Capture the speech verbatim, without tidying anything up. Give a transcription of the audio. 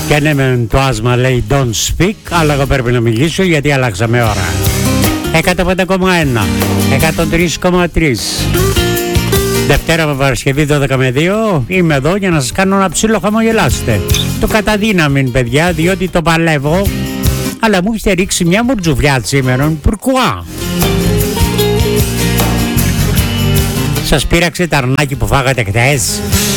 Και ναι, με το άσμα λέει don't speak, αλλά εγώ πρέπει να μιλήσω γιατί αλλάξαμε ώρα. εκατό πέντε κόμμα ένα, εκατόν τρία κόμμα τρία. Δευτέρα με Παρασκευή δώδεκα με δύο είμαι εδώ για να σας κάνω ένα ψήλο χαμογελάστε. Το καταδύναμη, παιδιά, διότι το παλεύω, αλλά μου έχετε ρίξει μια μουρτζουβιά σήμερα. Πουρκουά. Σας πείραξε τα αρνάκι που φάγατε χτες?